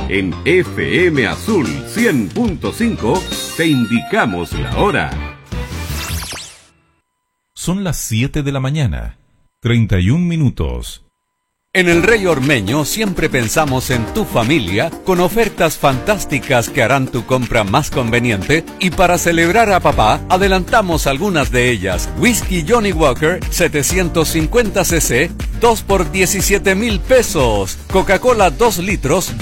En FM Azul 100.5 te indicamos la hora. Son las 7 de la mañana, 31 minutos. En el Rey Ormeño siempre pensamos en tu familia con ofertas fantásticas que harán tu compra más conveniente, y para celebrar a papá adelantamos algunas de ellas. Whisky Johnny Walker 750 cc, 2 por 17,000 pesos. Coca-Cola 2 litros